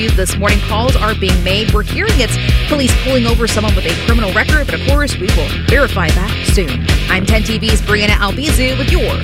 This morning, calls are being made. We're hearing it's police pulling over someone with a criminal record, but of course, we will verify that soon. I'm 10 TV's Brianna Albizu with your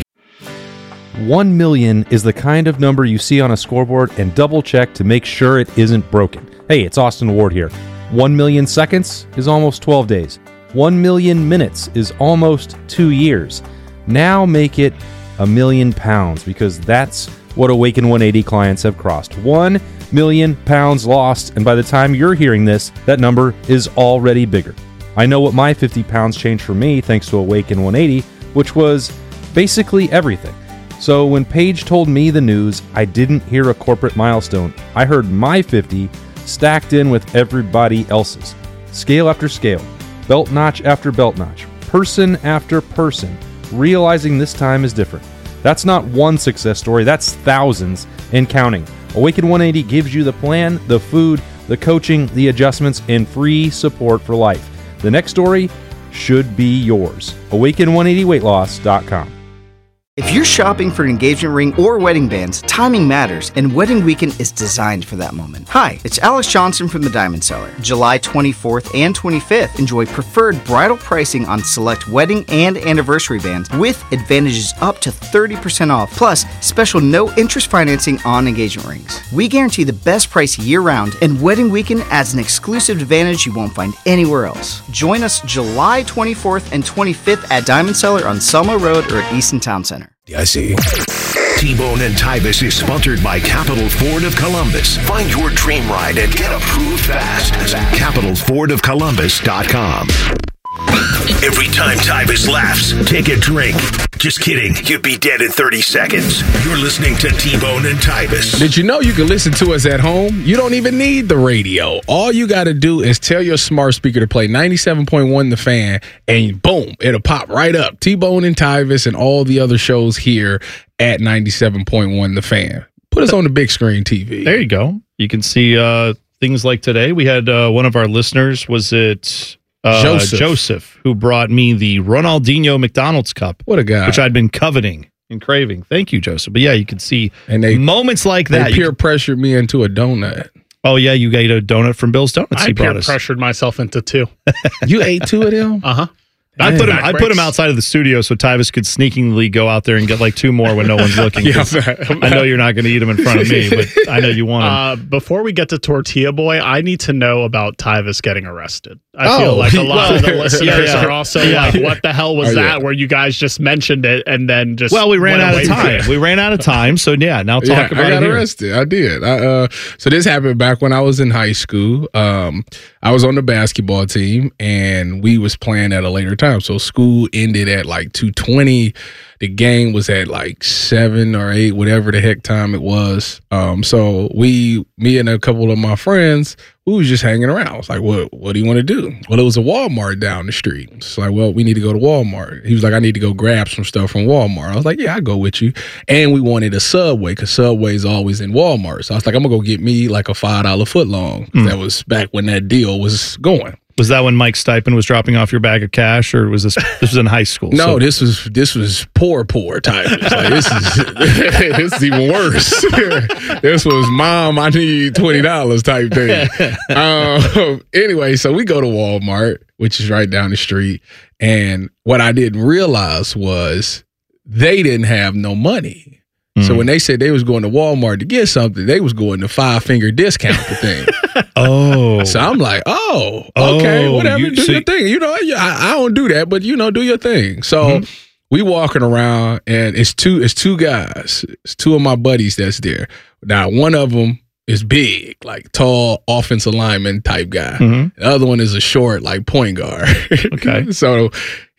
1 million is the kind of number you see on a scoreboard and double check to make sure it isn't broken. Hey, it's Austin Ward here. 1 million seconds is almost 12 days. 1 million minutes is almost 2 years. Now make it £1 million, because that's what Awaken 180 clients have crossed. 1 million pounds lost, and by the time you're hearing this, that number is already bigger. I know what my 50 pounds changed for me thanks to Awaken 180, which was basically everything. So when Paige told me the news, I didn't hear a corporate milestone. I heard my 50 stacked in with everybody else's. Scale after scale, belt notch after belt notch, person after person, realizing this time is different. That's not one success story, that's thousands and counting. Awaken 180 gives you the plan, the food, the coaching, the adjustments, and free support for life. The next story should be yours. Awaken180weightloss.com. If you're shopping for an engagement ring or wedding bands, timing matters, and Wedding Weekend is designed for that moment. Hi, it's Alex Johnson from the Diamond Seller. July 24th and 25th, enjoy preferred bridal pricing on select wedding and anniversary bands with advantages up to 30% off, plus special no-interest financing on engagement rings. We guarantee the best price year-round, and Wedding Weekend adds an exclusive advantage you won't find anywhere else. Join us July 24th and 25th at Diamond Seller on Selma Road or at Easton Town Center. I see. T-Bone and Tyvis is sponsored by Capital Ford of Columbus. Find your dream ride and get approved fast at CapitalFordOfColumbus.com. Every time Tyvis laughs, take a drink. Just kidding. You'd be dead in 30 seconds. You're listening to T-Bone and Tyvis. Did you know you can listen to us at home? You don't even need the radio. All you got to do is tell your smart speaker to play 97.1 The Fan, and boom, it'll pop right up. T-Bone and Tyvis and all the other shows here at 97.1 The Fan. Put us on the big screen TV. There you go. You can see things like today. We had one of our listeners, was it... Joseph, who brought me the Ronaldinho McDonald's cup. What a guy. Which I'd been coveting and craving. Thank you, Joseph. But yeah, you can see moments like that. They peer pressured me into a donut. Oh, yeah, you ate a donut from Bill's Donuts. I peer pressured myself into 2. You ate 2 of them? Uh-huh. I put him outside of the studio so Tyvis could sneakingly go out there and get like 2 more when no one's looking. I know you're not going to eat them in front of me, but I know you want them. Before we get to Tortilla Boy, I need to know about Tyvis getting arrested. I feel like a lot of the listeners are also like, what the hell was that? Where you guys just mentioned it and then just we ran out of time. We ran out of time, so yeah, now talk about it. I got arrested. I did. So this happened back when I was in high school. I was on the basketball team, and we was playing at a later time. So school ended at like 2:20. The game was at like 7 or 8, whatever the heck time it was. So me and a couple of my friends, we was just hanging around. I was like, what do you want to do? Well, it was a Walmart down the street. It's like, well, we need to go to Walmart. He was like, I need to go grab some stuff from Walmart. I was like, yeah, I'll go with you. And we wanted a Subway, because Subway's always in Walmart. So I was like, I'm going to go get me like a $5 footlong. That was back when that deal was going. Was that when Mike Stipend was dropping off your bag of cash, or was this was in high school? No, this was poor type. Like, this is even worse. This was Mom, I need $20 type thing. Anyway, so we go to Walmart, which is right down the street, and what I didn't realize was they didn't have no money. So when they said they was going to Walmart to get something, they was going to 5-finger discount the thing. So I'm like, okay, whatever, do your thing. You know, I don't do that, but, do your thing. So we walking around, and it's two guys. It's 2 of my buddies that's there. Now, one of them is big, like tall offensive lineman type guy. The other one is a short, like point guard. Okay. So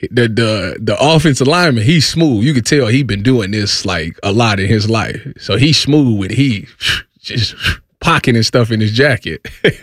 the offensive lineman, he's smooth. You could tell he been doing this like a lot in his life. So he's smooth with it. He just pocketing stuff in his jacket.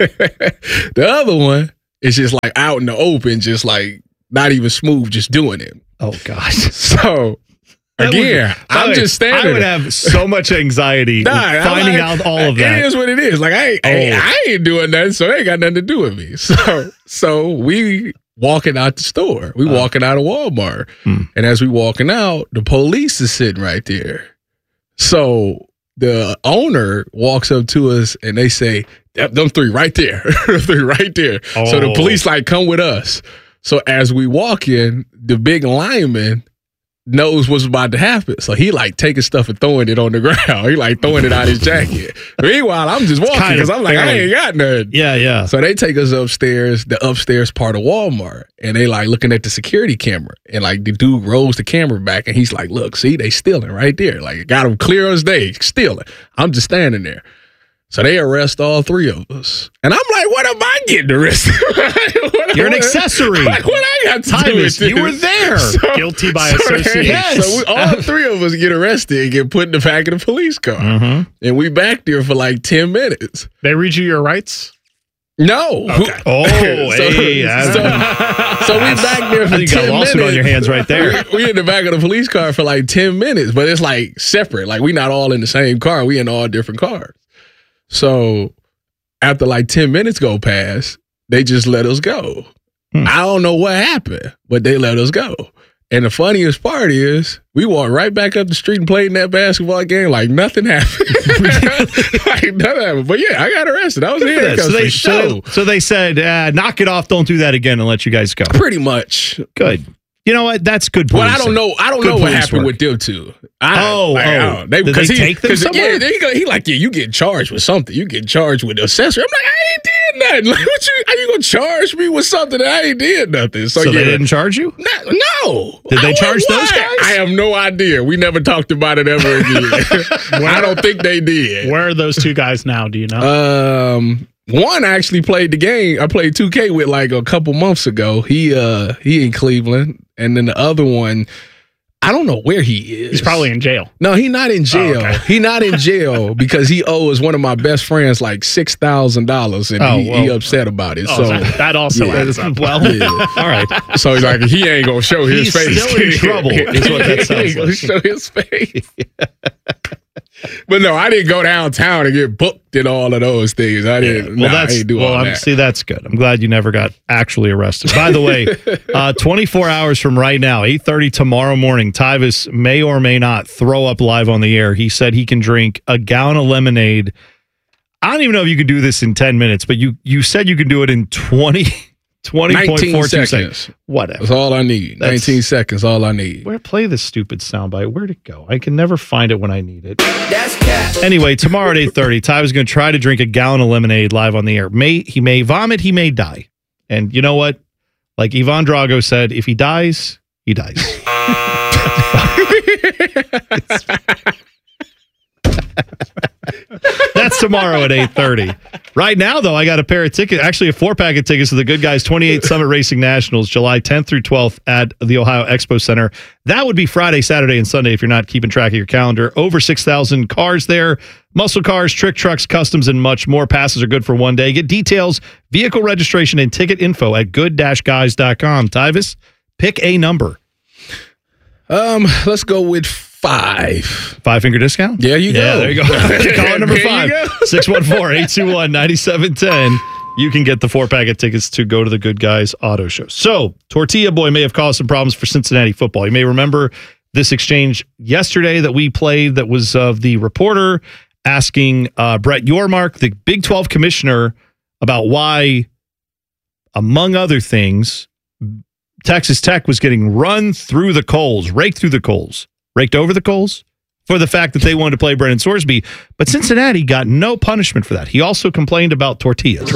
The other one is just like out in the open, just like not even smooth, just doing it. Oh gosh. So again, I'm just standing. I would have so much anxiety finding out all of that. It is what it is. Like I ain't doing nothing, so it ain't got nothing to do with me. So we walking out the store. We walking out of Walmart. And as we walking out, the police is sitting right there. So the owner walks up to us and they say, them three right there. Three right there. Oh. So the police like come with us. So as we walk in, the big lineman knows what's about to happen. So he like taking stuff and throwing it on the ground. He like throwing it out his jacket. Meanwhile, I'm just walking because I'm like, I ain't got nothing. Yeah. So they take us upstairs, the upstairs part of Walmart, and they like looking at the security camera. And like the dude rolls the camera back and he's like, look, see, they stealing right there. Like got them clear as day, stealing. I'm just standing there. So they arrest all three of us. And I'm like, what am I getting arrested? You're an accessory. Like, what I got to do with this? You were there. Guilty by association. Yes. So all three of us get arrested and get put in the back of the police car. Mm-hmm. And we back there for like 10 minutes. They read you your rights? No. Okay. Oh, so we back there for 10 minutes. You got a lawsuit on your hands right there. We in the back of the police car for like 10 minutes, but it's like separate. Like we not all in the same car. We in all different cars. So after like 10 minutes go past, they just let us go. I don't know what happened, but they let us go. And the funniest part is we walked right back up the street and played in that basketball game like nothing happened. Like nothing happened. But yeah, I got arrested. I was here. So they said, knock it off. Don't do that again and let you guys go. Pretty much. Good. You know what? That's good policing. Well, I don't know what happened with them two. Did they take them somewhere? Yeah, he like, you get charged with something. You get charged with accessory. I'm like, I ain't did nothing. Like, how you gonna charge me with something that I ain't did nothing? So they didn't charge you? No. Did they charge those guys? I have no idea. We never talked about it ever again. I don't think they did. Where are those two guys now? Do you know? One actually played the game. I played 2K with like a couple months ago. He in Cleveland, and then the other one, I don't know where he is. He's probably in jail. No, he's not in jail. Oh, okay. He's not in jail because he owes one of my best friends like $6,000, and he upset about it. So that also adds up. Well, all right. So he's like, he ain't gonna show his face. He's still in trouble. Is what that sounds like. Show his face. But no, I didn't go downtown and get booked and all of those things. I didn't. Well, I didn't do all that. See, that's good. I'm glad you never got actually arrested. By the way, 24 hours from right now, 8:30 tomorrow morning, Tyvis may or may not throw up live on the air. He said he can drink a gallon of lemonade. I don't even know if you could do this in 10 minutes, but you said you could do it in 20.42 seconds. Whatever. That's all I need. 19 seconds, all I need. Play this stupid soundbite. Where'd it go? I can never find it when I need it. That's cat. Anyway, tomorrow at 8:30, Ty was going to try to drink a gallon of lemonade live on the air. He may vomit, he may die. And you know what? Like Ivan Drago said, if he dies, he dies. That's tomorrow at 8:30. Right now, though, I got a pair of tickets, actually a 4-pack of tickets to the Good Guys 28th Summit Racing Nationals, July 10th through 12th at the Ohio Expo Center. That would be Friday, Saturday, and Sunday if you're not keeping track of your calendar. Over 6,000 cars there, muscle cars, trick trucks, customs, and much more. Passes are good for one day. Get details, vehicle registration, and ticket info at good-guys.com. Tyvis, pick a number. Let's go with 5. 5-finger discount? Yeah, you go. Yeah, there you go. Caller number 5, 614-821-9710. You can get the 4-pack of tickets to go to the Good Guys Auto Show. So, Tortilla Boy may have caused some problems for Cincinnati football. You may remember this exchange yesterday that we played that was of the reporter asking Brett Yormark, the Big 12 commissioner, about why, among other things, Texas Tech was getting run through the coals, raked over the coals for the fact that they wanted to play Brennan Sorsby. But Cincinnati got no punishment for that. He also complained about tortillas.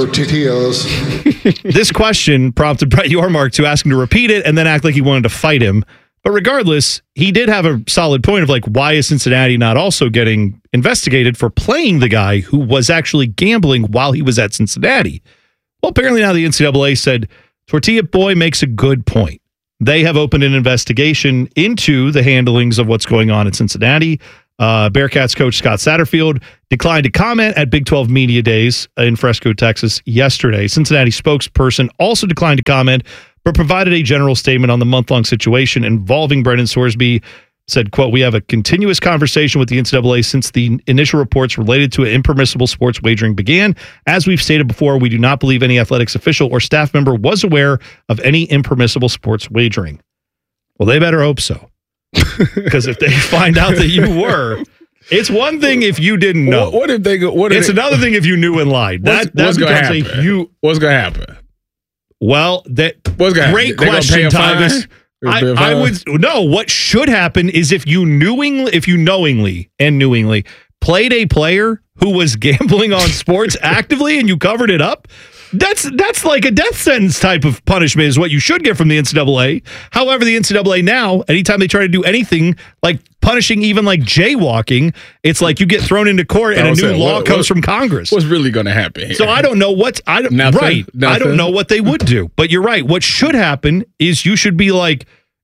This question prompted Brett Yormark to ask him to repeat it and then act like he wanted to fight him. But regardless, he did have a solid point of like, why is Cincinnati not also getting investigated for playing the guy who was actually gambling while he was at Cincinnati? Well, apparently now the NCAA said, Tortilla Boy makes a good point. They have opened an investigation into the handlings of what's going on at Cincinnati. Bearcats coach Scott Satterfield declined to comment at Big 12 Media Days in Fresco, Texas yesterday. Cincinnati spokesperson also declined to comment, but provided a general statement on the month-long situation involving Brennan Sorsby. Said, quote, we have a continuous conversation with the NCAA since the initial reports related to impermissible sports wagering began. As we've stated before, we do not believe any athletics official or staff member was aware of any impermissible sports wagering. Well, they better hope so. Because if they find out that you were, It's one thing if you didn't know. What if they go? It's another thing if you knew and lied. What's going to happen? What's going to happen? Well, great question, Tyvis. I would no. What should happen is if you knowingly played a player who was gambling on sports actively and you covered it up, that's like a death sentence type of punishment is what you should get from the NCAA. However, the NCAA now, anytime they try to do anything like punishing even like jaywalking, it's like you get thrown into court and a new law comes from Congress. What's really going to happen here? So I don't know I don't know what they would do. But you're right. What should happen is you should be like,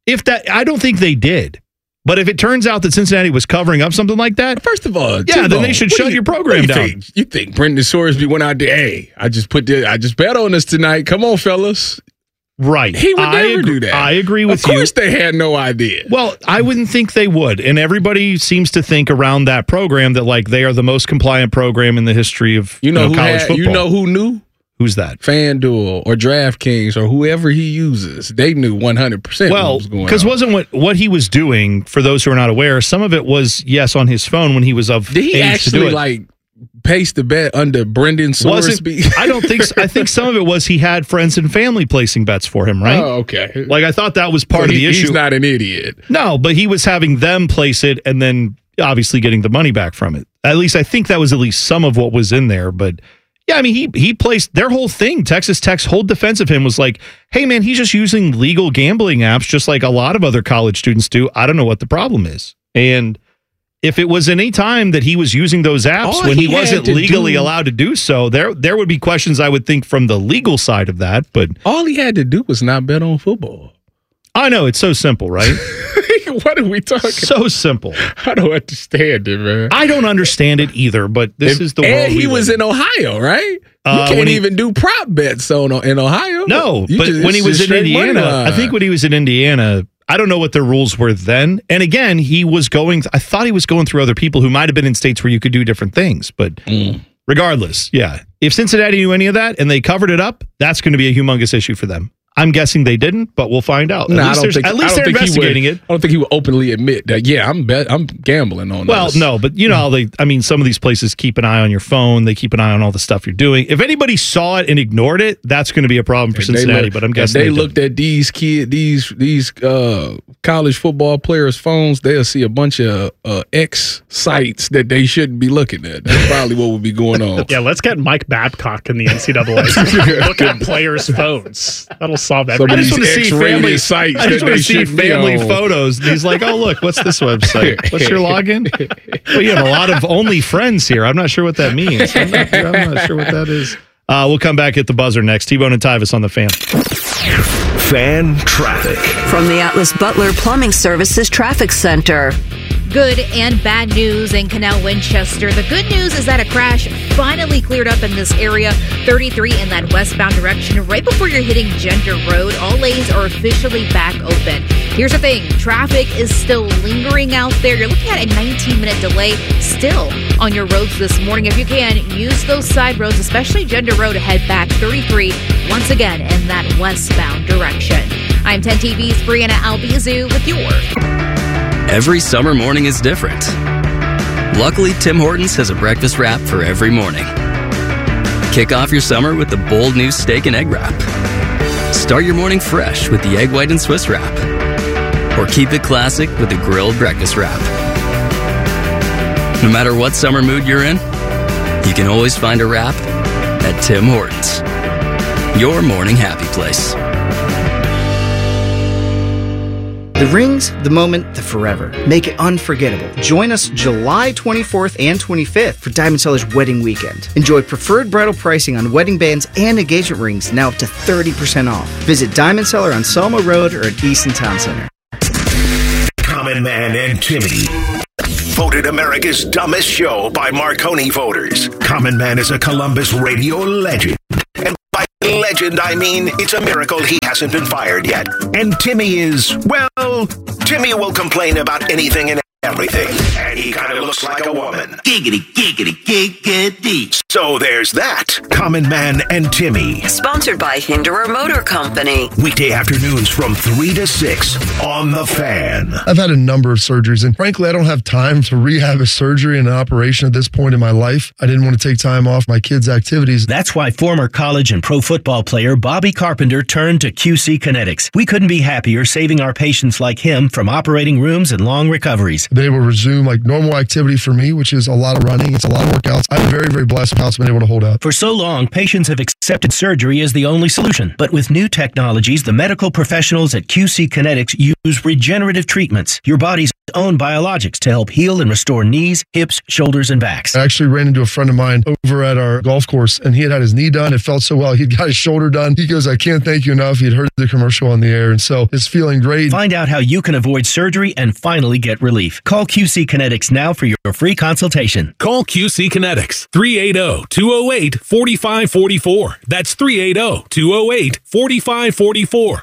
I don't think they did. But if it turns out that Cincinnati was covering up something like that, first of all, then they should shut your program down. You think Brendan Sorsby went out there? Hey, I just bet on this tonight. Come on, fellas. Right. He would never do that. I agree with you. Of course they had no idea. Well, I wouldn't think they would. And everybody seems to think around that program that like they are the most compliant program in the history of college football. You know who knew? Who's that? FanDuel or DraftKings or whoever he uses. They knew 100% what was going on. Because wasn't what he was doing, for those who are not aware, some of it was, yes, on his phone when he was of age to do it. Did he actually, like, pace the bet under Brendan Sorsby? I don't think so. I think some of it was he had friends and family placing bets for him, right? Oh, okay. Like, I thought that was part of the issue. He's not an idiot. No, but he was having them place it and then obviously getting the money back from it. At least I think that was at least some of what was in there, but... Yeah, I mean, he placed their whole thing. Texas Tech's whole defense of him was like, hey, man, he's just using legal gambling apps just like a lot of other college students do. I don't know what the problem is. And if it was any time that he was using those apps when he wasn't legally allowed to do so, there would be questions, I would think, from the legal side of that. But all he had to do was not bet on football. I know. It's so simple, right? What are we talking? So simple. I don't understand it, man. I don't understand it either, but this is the world. And he was in Ohio, right? You can't even do prop bets in Ohio. No, but when he was in Indiana, I think when he was in Indiana, I don't know what their rules were then. And again, I thought he was going through other people who might have been in states where you could do different things. But regardless, yeah. If Cincinnati knew any of that and they covered it up, that's going to be a humongous issue for them. I'm guessing they didn't, but we'll find out. At least they're investigating it. I don't think he would openly admit that, yeah, I'm gambling on this. No, but you know how some of these places keep an eye on your phone. They keep an eye on all the stuff you're doing. If anybody saw it and ignored it, that's going to be a problem for Cincinnati, but I'm guessing they looked at these college football players' phones, they'll see a bunch of X sites that they shouldn't be looking at. That's probably what would be going on. Yeah, let's get Mike Babcock in the NCAA. Look at players' phones. That'll solve everything. I just want to see family sites. I just want to see family photos. And he's like, "Oh, look, what's this website? What's your login?" Well, you have a lot of only friends here. I'm not sure what that means. I'm not sure what that is. We'll come back at the buzzer next. T-Bone and Tyvis on the Fan. Fan traffic from the Atlas Butler Plumbing Services Traffic Center. Good and bad news in Canal Winchester. The good news is that a crash finally cleared up in this area, 33 in that westbound direction. Right before you're hitting Gender Road, all lanes are officially back open. Here's the thing, traffic is still lingering out there. You're looking at a 19-minute delay still on your roads this morning. If you can, use those side roads, especially Gender Road, to head back 33 once again in that westbound direction. I'm 10 TV's Brianna Albizu with your... Every summer morning is different. Luckily, Tim Hortons has a breakfast wrap for every morning. Kick off your summer with the bold new steak and egg wrap. Start your morning fresh with the egg white and Swiss wrap. Or keep it classic with the grilled breakfast wrap. No matter what summer mood you're in, you can always find a wrap at Tim Hortons. Your morning happy place. The rings, the moment, the forever. Make it unforgettable. Join us July 24th and 25th for Diamond Seller's Wedding Weekend. Enjoy preferred bridal pricing on wedding bands and engagement rings now up to 30% off. Visit Diamond Seller on Selma Road or at Easton Town Center. Common Man and Timmy. Voted America's dumbest show by Marconi voters. Common Man is a Columbus radio legend. And by legend, I mean it's a miracle he hasn't been fired yet. And Timmy is, well, Timmy will complain about anything and everything, and he kind of looks like a woman. Giggity, giggity, giggity. So there's that. Common Man and Timmy. Sponsored by Hinderer Motor Company. Weekday afternoons from 3 to 6 on The Fan. I've had a number of surgeries, and frankly, I don't have time to rehab a surgery and an operation at this point in my life. I didn't want to take time off my kids' activities. That's why former college and pro football player Bobby Carpenter turned to QC Kinetics. We couldn't be happier saving our patients like him from operating rooms and long recoveries. Been able to resume like normal activity for me, which is a lot of running. It's a lot of workouts. I'm very, very blessed with how it's been able to hold up. For so long, patients have accepted surgery as the only solution. But with new technologies, the medical professionals at QC Kinetics use regenerative treatments, your body's own biologics, to help heal and restore knees, hips, shoulders, and backs. I actually ran into a friend of mine over at our golf course, and he had his knee done. It felt so well. He'd got his shoulder done. He goes, I can't thank you enough. He'd heard the commercial on the air, and so it's feeling great. Find out how you can avoid surgery and finally get relief. Call QC Kinetics now for your free consultation. Call QC Kinetics, 380-208-4544. That's 380-208-4544.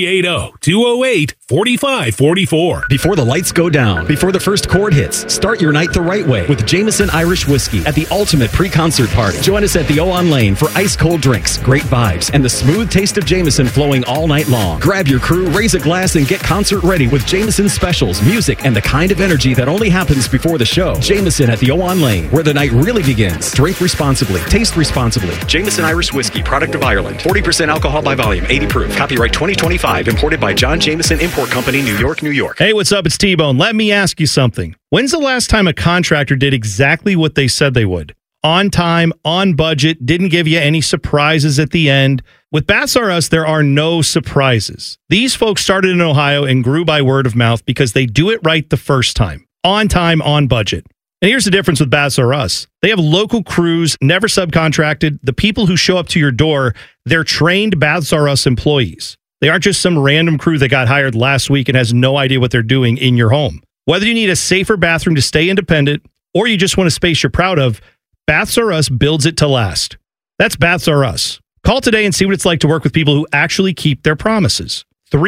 380-208-4544. Before the lights go down, before the first chord hits, start your night the right way with Jameson Irish Whiskey at the ultimate pre-concert party. Join us at the O on Lane for ice-cold drinks, great vibes, and the smooth taste of Jameson flowing all night long. Grab your crew, raise a glass, and get concert ready with Jameson specials, music, and the kind of energy that only happens before the show. Jameson at the O on Lane, where the night really begins. Drink responsibly. Taste responsibly. Jameson Irish Whiskey, product of Ireland. 40% alcohol by volume, 80 proof. Copyright 2025, imported by John Jameson Import Company, New York, New York. Hey, what's up? It's T-Bone. Let me ask you something. When's the last time a contractor did exactly what they said they would? On time, on budget, didn't give you any surprises at the end. With Baths R Us, there are no surprises. These folks started in Ohio and grew by word of mouth because they do it right the first time. On time, on budget. And here's the difference with Baths R Us. They have local crews, never subcontracted. The people who show up to your door, they're trained Baths R Us employees. They aren't just some random crew that got hired last week and has no idea what they're doing in your home. Whether you need a safer bathroom to stay independent or you just want a space you're proud of, Baths R Us builds it to last. That's Baths R Us. Call today and see what it's like to work with people who actually keep their promises.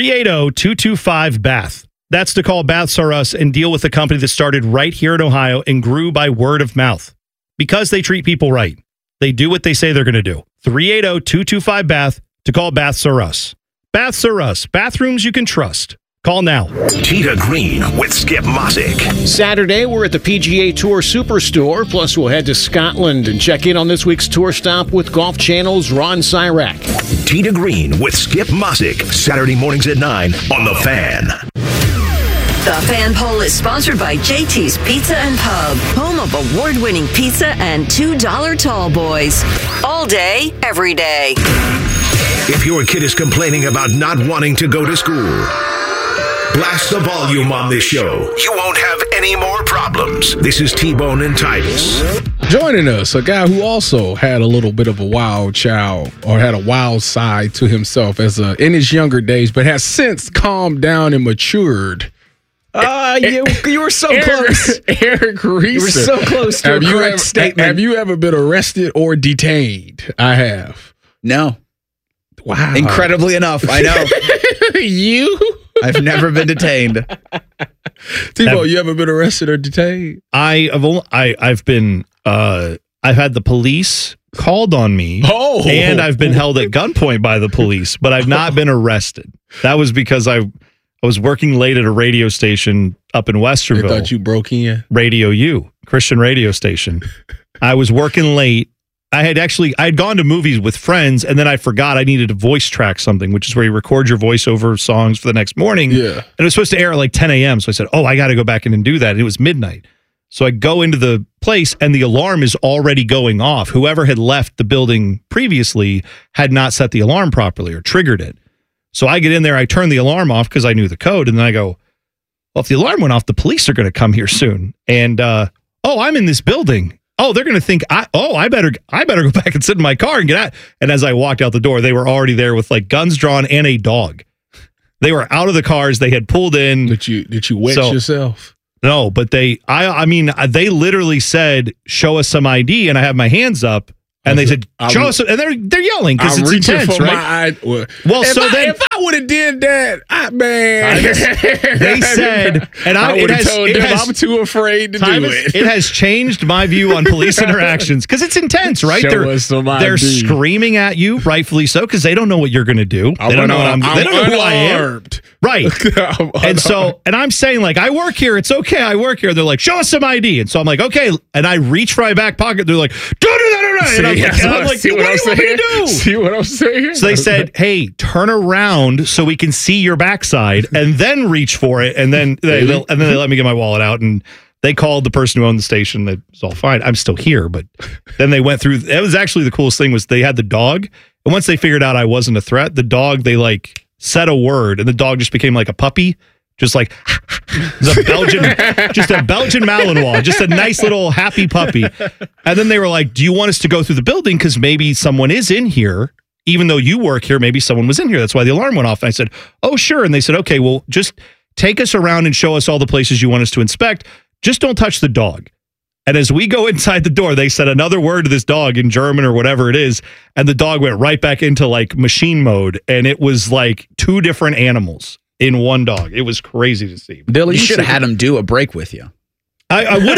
380-225-BATH. That's to call Baths R Us and deal with a company that started right here in Ohio and grew by word of mouth. Because they treat people right. They do what they say they're going to do. 380-225-BATH to call Baths R Us. Baths R Us. Bathrooms you can trust. Call now. Tita Green with Skip Mosick. Saturday, we're at the PGA Tour Superstore. Plus, we'll head to Scotland and check in on this week's tour stop with Golf Channel's Ron Syrak. Tita Green with Skip Mosick. Saturday mornings at 9 on The Fan. The Fan Poll is sponsored by JT's Pizza and Pub, home of award-winning pizza and $2 tall boys. All day, every day. If your kid is complaining about not wanting to go to school, blast the volume on this show. You won't have any more problems. This is T-Bone and Titus. Joining us, a guy who also had a little bit of a wild child or had a wild side to himself in his younger days, but has since calmed down and matured. You were so close. Eric Reeser. You were so close to a correct statement. Have you ever been arrested or detained? I have. No. Wow. Incredibly enough, I know. You? I've never been detained. T-Bone, you ever been arrested or detained? I've been I've had the police called on me, and I've been held at gunpoint by the police, but I've not been arrested. That was because I was working late at a radio station up in Westerville. I thought you broke in. Radio U, Christian radio station. I was working late. I'd gone to movies with friends, and then I forgot I needed to voice track something, which is where you record your voiceover songs for the next morning. Yeah. And it was supposed to air at like 10 a.m. So I said, I got to go back in and do that. And it was midnight. So I go into the place, and the alarm is already going off. Whoever had left the building previously had not set the alarm properly or triggered it. So I get in there, I turn the alarm off because I knew the code, and then I go, well, if the alarm went off, the police are going to come here soon. And, I'm in this building. They're going to think, I better go back and sit in my car and get out. And as I walked out the door, they were already there with like guns drawn and a dog. They were out of the cars. They had pulled in. Did you wet yourself? No, but they literally said, show us some ID. And I have my hands up. And they said, show us, and they're yelling because it's intense, right? If I would have did that, they said, and I would have told them I'm too afraid to do it. It has changed my view on police interactions because it's intense, right? They're screaming at you, rightfully so, because they don't know what you're going to do. They don't know who I am. Right. And I'm saying, like, I work here. It's okay. I work here. They're like, show us some ID. And so I'm like, okay. And I reach for my back pocket. They're like, don't do that. And I'm like, what do you want me to do? See what I'm saying? So they said, hey, turn around so we can see your backside and then reach for it. And then they let me get my wallet out, and they called the person who owned the station. That was all fine. I'm still here. But then they went through. It was actually the coolest thing was they had the dog. And once they figured out I wasn't a threat, the dog, they like said a word and the dog just became like a puppy. Just like a Belgian Malinois, just a nice little happy puppy. And then they were like, do you want us to go through the building? Because maybe someone is in here. Even though you work here, maybe someone was in here. That's why the alarm went off. And I said, oh, sure. And they said, okay, well, just take us around and show us all the places you want us to inspect. Just don't touch the dog. And as we go inside the door, they said another word to this dog in German or whatever it is. And the dog went right back into like machine mode. And it was like two different animals in one dog. It was crazy to see. Dylan, you should have had him do a break with you. I would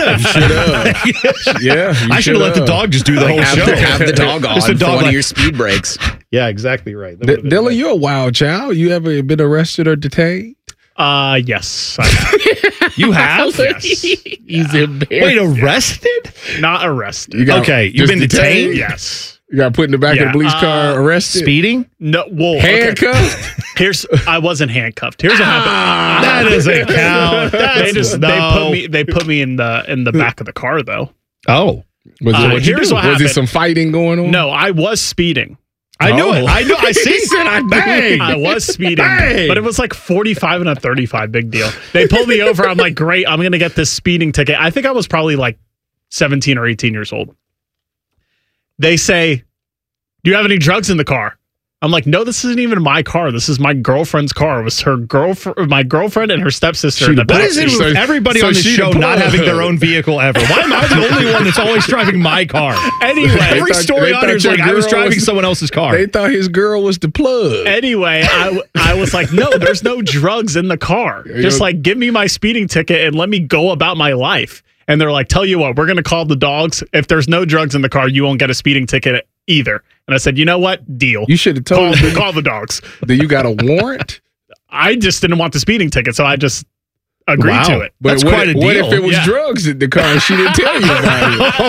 have. Yeah. I should have let the dog just do the whole show. Have the dog on for one of your speed breaks. Yeah, exactly right. Dylan, you're a wild child. You ever been arrested or detained? Yes. I have. You have? Yes. He's embarrassed. Wait, arrested? Not arrested. You've been detained? Yes. You got put in the back of the police car, arrested? Speeding? No, well, handcuffed? Okay. I wasn't handcuffed. Here's what happened. That doesn't count. They put me in the back of the car though. Oh. Was there some fighting going on? No, I was speeding. I knew it. I see. I was speeding, but it was like 45 and a 35. Big deal. They pulled me over. I'm like, great. I'm going to get this speeding ticket. I think I was probably like 17 or 18 years old. They say, do you have any drugs in the car? I'm like, no, this isn't even my car. This is my girlfriend's car. It was my girlfriend and her stepsister in the back. What is it with everybody on this show not having their own vehicle ever? Why am I the only one that's always driving my car? Anyway, every story on here is like I was driving someone else's car. They thought his girl was the plug. Anyway, I was like, no, there's no drugs in the car. Just like give me my speeding ticket and let me go about my life. And they're like, tell you what, we're going to call the dogs. If there's no drugs in the car, you won't get a speeding ticket either. And I said, you know what? Deal. You should have told them. Call the dogs. Do you got a warrant? I just didn't want the speeding ticket, so I just agreed to it. But that's quite a deal. What if it was drugs in the car and she didn't tell you about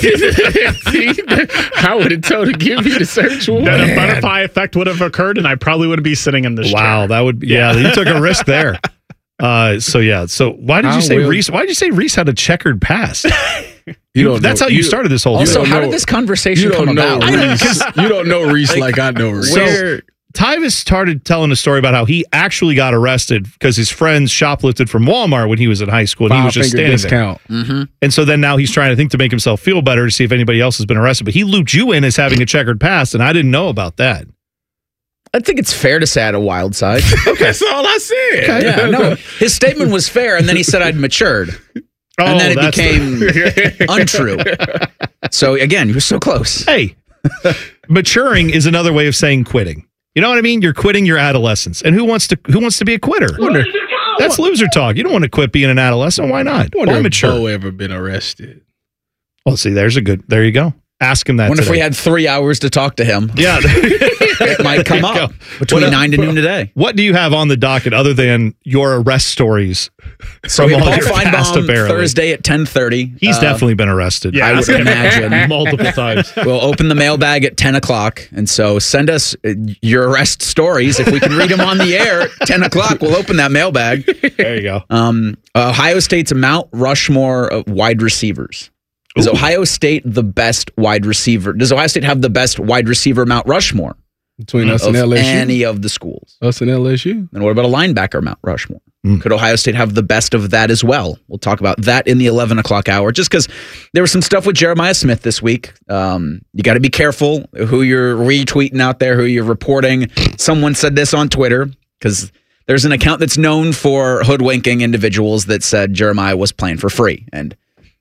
it? I would have told her to give me the search warrant. Then a butterfly effect would have occurred, and I probably wouldn't be sitting in this chair. Wow, that would you took a risk there. So why did you say Reese? Why did you say Reese had a checkered past? That's how you started this whole. Also, how did this conversation come about? You don't know Reese like I know Reese. So Tyvis started telling a story about how he actually got arrested because his friends shoplifted from Walmart when he was in high school, and he was just standing discount. there. Mm-hmm. And so then now he's trying to think to make himself feel better to see if anybody else has been arrested. But he looped you in as having a checkered past, and I didn't know about that. I think it's fair to say I had a wild side. Okay. That's all I said. Okay. Yeah, no, his statement was fair, and then he said I'd matured. And then it became untrue. So again, you were so close. Hey, maturing is another way of saying quitting. You know what I mean? You're quitting your adolescence. And who wants to be a quitter? That's loser talk. You don't want to quit being an adolescent. Why not? Why mature? Bo ever been arrested? Well, see, there you go. Ask him that. What if we had 3 hours to talk to him? Yeah. It might come up between 9 to noon today. What do you have on the docket other than your arrest stories? So we have Paul Feinbaum Thursday at 10:30. He's definitely been arrested. Yeah, I would imagine. Multiple times. We'll open the mailbag at 10 o'clock. And so send us your arrest stories. If we can read them on the air at 10 o'clock, we'll open that mailbag. There you go. Ohio State's Mount Rushmore of wide receivers. Is Ohio State the best wide receiver? Does Ohio State have the best wide receiver Mount Rushmore? Between us and LSU? Any of the schools. Us and LSU? And what about a linebacker Mount Rushmore? Could Ohio State have the best of that as well? We'll talk about that in the 11 o'clock hour, just because there was some stuff with Jeremiah Smith this week. You got to be careful who you're retweeting out there, who you're reporting. Someone said this on Twitter, because there's an account that's known for hoodwinking individuals that said Jeremiah was playing for free. And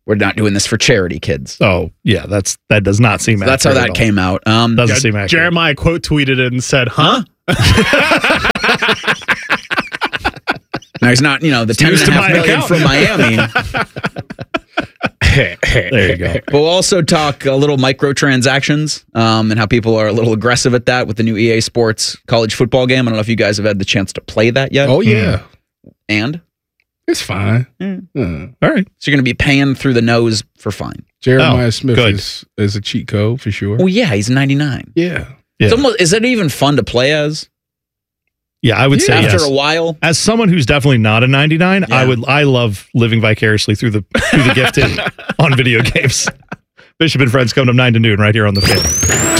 We're not doing this for charity, kids. Oh, yeah, that does not seem accurate. That's how that came out. Doesn't seem accurate. Jeremiah quote tweeted it and said, huh? Now he's not, the $10.5 million from Miami. There you go. But we'll also talk a little microtransactions and how people are a little aggressive at that with the new EA Sports college football game. I don't know if you guys have had the chance to play that yet. Oh, yeah. And? It's fine. All right. So you're going to be paying through the nose for fine. Jeremiah Smith is a cheat code for sure. Well, yeah, he's 99. Yeah. Is it even fun to play as? Yeah, I would say after yes. a while. As someone who's definitely not a 99, I love living vicariously through the gifted on video games. Bishop and Friends coming up 9 to noon right here on the Fan.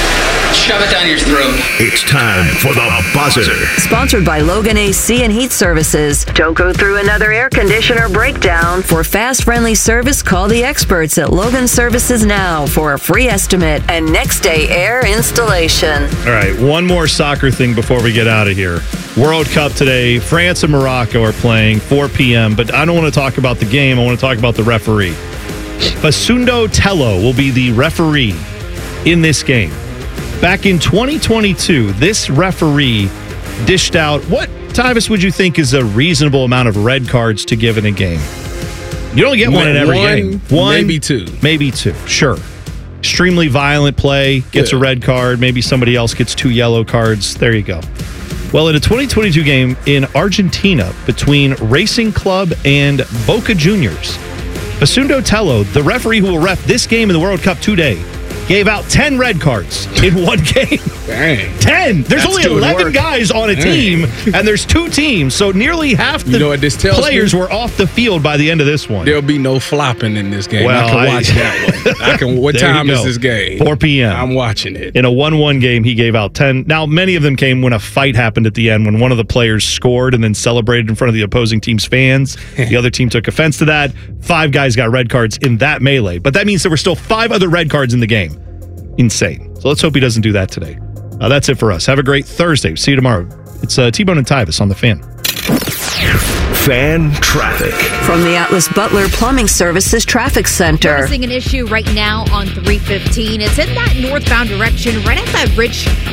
Shove it down your throat. It's time for the buzzer. Sponsored by Logan AC and Heat Services. Don't go through another air conditioner breakdown. For fast, friendly service, call the experts at Logan Services now for a free estimate and next day air installation. All right, one more soccer thing before we get out of here. World Cup today. France and Morocco are playing 4 p.m., but I don't want to talk about the game. I want to talk about the referee. Facundo Tello will be the referee in this game. Back in 2022, this referee dished out what, Tyvis, would you think is a reasonable amount of red cards to give in a game? You only get one in every game. One, maybe two. Maybe two, sure. Extremely violent play, gets a red card. Maybe somebody else gets 2 yellow cards. There you go. Well, in a 2022 game in Argentina between Racing Club and Boca Juniors, Facundo Tello, the referee who will ref this game in the World Cup today, gave out 10 red cards in one game. Dang. 10. There's only 11 guys on a team, and there's 2 teams, so nearly half the players were off the field by the end of this one. There'll be no flopping in this game. Well, I can watch that one. What time is this game? 4 p.m. I'm watching it. In a 1-1 game, he gave out 10. Now, many of them came when a fight happened at the end, when one of the players scored and then celebrated in front of the opposing team's fans. The other team took offense to that. 5 guys got red cards in that melee. But that means there were still 5 other red cards in the game. Insane. So let's hope he doesn't do that today. That's it for us. Have a great Thursday. See you tomorrow. It's T-Bone and Tyvis on the Fan. Fan traffic. From the Atlas Butler Plumbing Services Traffic Center. Noticing an issue right now on 315. It's in that northbound direction, right at that bridge